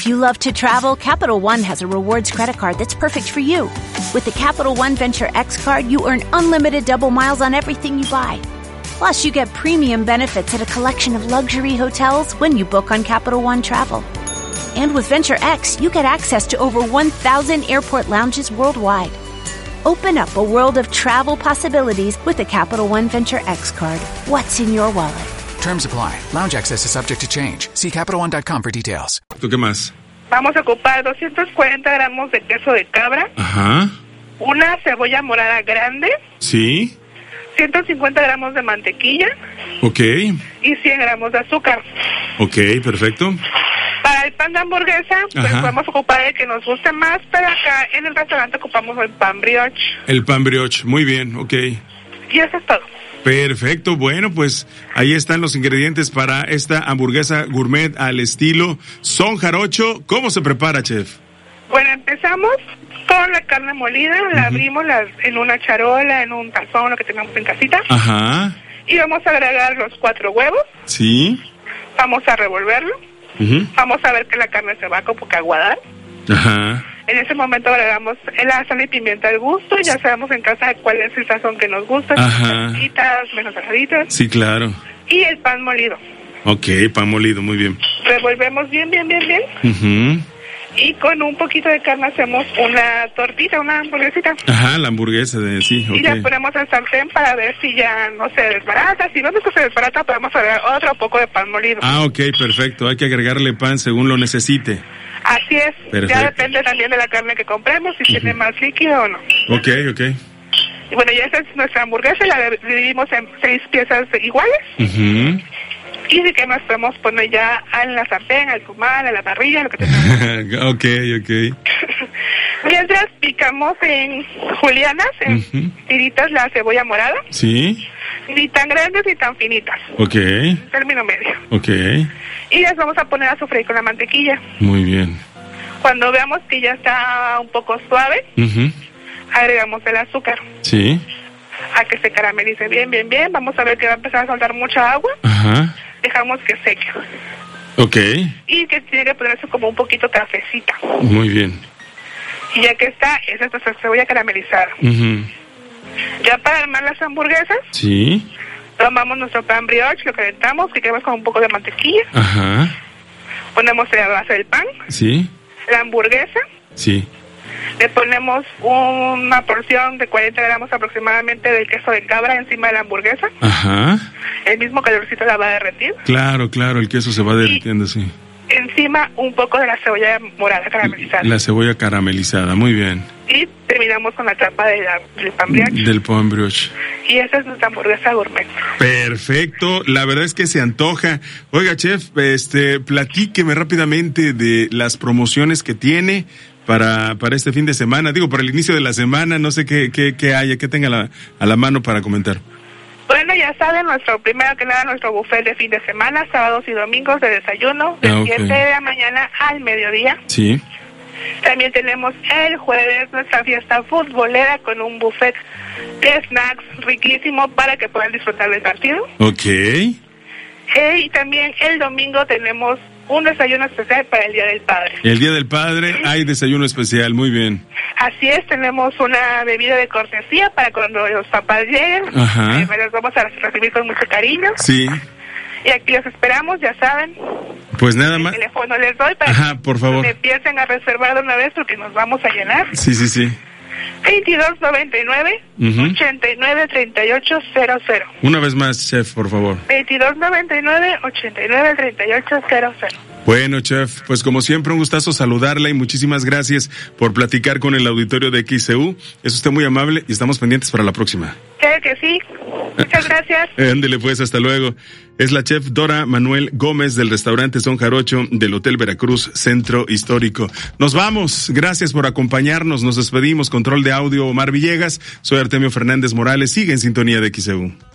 If you love to travel, Capital One has a rewards credit card that's perfect for you. With the Capital One Venture X card, you earn unlimited double miles on everything you buy. Plus, you get premium benefits at a collection of luxury hotels when you book on Capital One Travel. And with Venture X, you get access to over 1,000 airport lounges worldwide. Open up a world of travel possibilities with the Capital One Venture X card. What's in your wallet? Terms apply. Lounge access is subject to change. See CapitalOne.com for details. ¿Tú qué más? Vamos a ocupar 240 gramos de queso de cabra. Ajá. Una cebolla morada grande. Sí. 150 gramos de mantequilla. Ok. Y 100 gramos de azúcar. Ok, perfecto. Para el pan de hamburguesa, pues vamos a ocupar el que nos guste más, pero acá en el restaurante ocupamos el pan brioche. El pan brioche, muy bien, ok. Y eso es todo. Perfecto, bueno, pues ahí están los ingredientes para esta hamburguesa gourmet al estilo Son Jarocho. ¿Cómo se prepara, chef? Bueno, empezamos con la carne molida, la abrimos en una charola, en un tazón, lo que tengamos en casita. Ajá. Y vamos a agregar los 4 huevos. Sí. Vamos a revolverlo. Vamos a ver que la carne se va como que aguadar. Ajá. En ese momento agregamos la sal y pimienta al gusto. Ya sabemos en casa cuál es el sazón que nos gusta. Ajá. Saladitas, menos saladitas. Sí, claro. Y el pan molido. Ok, pan molido, muy bien. Revolvemos bien. Y con un poquito de carne hacemos una tortita, una hamburguesita. Ajá, la hamburguesa sí, ok. Y la ponemos al sartén para ver si ya no se desbarata. Si vemos que se desbarata, podemos agregar otro poco de pan molido. Ah, ok, perfecto. Hay que agregarle pan según lo necesite. Así es. Perfecto. Ya depende también de la carne que compremos, si tiene más líquido o no. Ok. Y bueno, ya esa es nuestra hamburguesa, la dividimos en 6 piezas iguales. Y si que más podemos poner ya en la sartén, al comal, a la parrilla, lo que tengamos. Ok. Mientras picamos en julianas, en tiritas, la cebolla morada. Sí. Ni tan grandes ni tan finitas. Ok. Término medio. Ok. Y las vamos a poner a sofreír con la mantequilla. Muy bien. Cuando veamos que ya está un poco suave, agregamos el azúcar. Sí. A que se caramelice bien. Vamos a ver que va a empezar a soltar mucha agua. Ajá. Dejamos que seque. Ok. Y que tiene que ponerse como un poquito cafecita. Muy bien. Y ya que está, esa es nuestra cebolla caramelizada. Ya para armar las hamburguesas, sí, tomamos nuestro pan brioche, lo calentamos, que queremos con un poco de mantequilla. Ajá. Ponemos la base del pan. Sí. La hamburguesa. Sí. Le ponemos una porción de 40 gramos aproximadamente del queso de cabra encima de la hamburguesa. Ajá. El mismo calorcito la va a derretir. Claro, el queso se va derritiendo, sí. Encima un poco de la cebolla morada caramelizada. La cebolla caramelizada, muy bien. Y terminamos con la tapa del pan brioche. Del pan brioche. Y esa es nuestra hamburguesa gourmet. Perfecto, la verdad es que se antoja. Oiga, chef, platíqueme rápidamente de las promociones que tiene para este fin de semana. Digo, para el inicio de la semana, no sé qué haya, qué tenga a la mano para comentar. Bueno, ya saben, nuestro buffet de fin de semana, sábados y domingos de desayuno, de 7 de la mañana al mediodía. Sí. También tenemos el jueves nuestra fiesta futbolera con un buffet de snacks riquísimo para que puedan disfrutar del partido. Ok. Y también el domingo tenemos un desayuno especial para el Día del Padre. El Día del Padre hay desayuno especial, muy bien. Así es, tenemos una bebida de cortesía para cuando los papás lleguen. Ajá. Los vamos a recibir con mucho cariño. Sí. Y aquí los esperamos, ya saben. Pues nada más. El teléfono les doy para por favor, que empiecen a reservar de una vez porque nos vamos a llenar. Sí. 2299 893800. Una vez más, chef, por favor. 2299 893800. Bueno, chef, pues como siempre un gustazo saludarla y muchísimas gracias por platicar con el auditorio de XCU. Es usted muy amable y estamos pendientes para la próxima. Claro que sí. Muchas gracias. Ándele pues, hasta luego. Es la chef Dora Manuel Gómez del restaurante Son Jarocho del Hotel Veracruz Centro Histórico. Nos vamos. Gracias por acompañarnos. Nos despedimos. Control de audio Omar Villegas. Soy Artemio Fernández Morales. Sigue en sintonía de XCU.